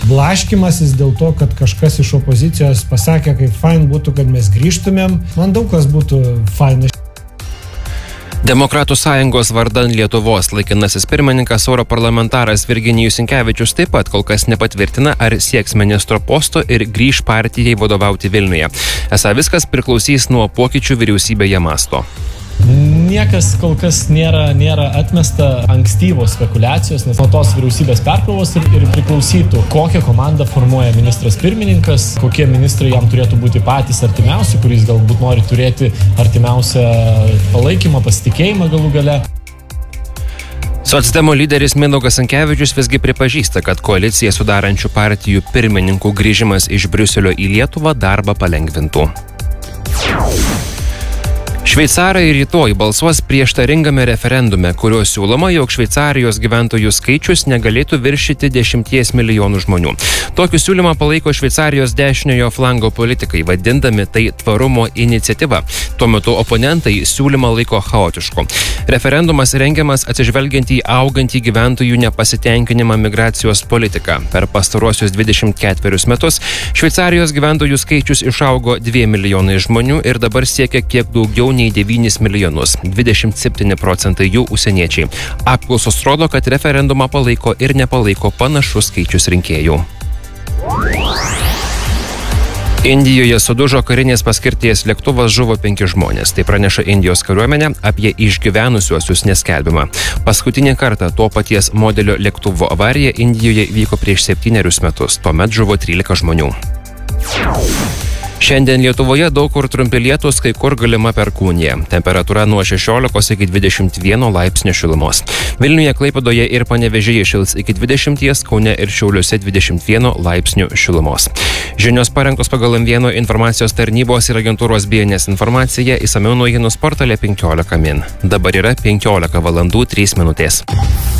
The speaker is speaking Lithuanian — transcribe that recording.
blaškymasis dėl to, kad kažkas iš opozicijos pasakė, kaip fain būtų, kad mes grįžtumėm. Man daug kas būtų faina. Demokratų sąjungos vardan Lietuvos laikinasis pirmininkas europarlamentaras Virginijus Sinkevičius taip pat kol kas nepatvirtina, ar sieks ministro posto ir grįš partijai vadovauti Vilniuje. Esą viskas priklausys nuo pokyčių vyriausybėje masto. Niekas kol kas nėra atmesta ankstyvos spekulacijos, nes nuo tos vyriausybės perkrovos ir priklausytų, kokią komandą formuoja ministras pirmininkas, kokie ministrai jam turėtų būti patys artimiausi, kuriais galbūt nori turėti artimiausią palaikymą, pasitikėjimą galų gale. Socdemų lyderis Mindaugas Sinkevičius visgi pripažįsta, kad koaliciją sudarančių partijų pirmininkų grįžimas iš Briuselio į Lietuvą darbą palengvintų. Šveicarai rytoj balsuos prieštaringame referendume, kuriuo siūloma, jog Šveicarijos gyventojų skaičius negalėtų viršyti 10 milijonų žmonių. Tokį siūlymą palaiko Šveicarijos dešiniojo flango politikai, vadindami tai tvarumo iniciatyva. Tuo metu oponentai siūlymą laiko chaotišku. Referendumas rengiamas atsižvelgiant į augantį gyventojų nepasitenkinimą migracijos politiką. Per pastaruosius 24 metus Šveicarijos gyventojų skaičius išaugo 2 milijonai žmonių ir dabar siekia kiek daugiau nei 9 milijonus, 27% jų užsieniečiai. Apklausos rodo, kad referendumą palaiko ir nepalaiko panašus skaičius rinkėjų. Indijoje sudužo karinės paskirties lėktuvas, žuvo 5 žmonės. Tai praneša Indijos kariuomenė, apie išgyvenusiuosius neskelbima. Paskutinį kartą to paties modelio lėktuvo avarija Indijoje vyko prieš 7 metus. Tuomet žuvo 13 žmonių. Šiandien Lietuvoje daug kur trumpi lietūs, kai kur galima perkūnija. Temperatūra nuo 16 iki 21 laipsnių šilumos. Vilniuje, Klaipėdoje ir Panevėžyje šils iki 20, Kaune ir Šiauliuose 21 laipsnių šilumos. Žinios parengtos pagal M1 informacijos tarnybos ir agentūros BNS informaciją, išsamiau naujienų portale 15 min. Dabar yra 15 valandų 3 minutės.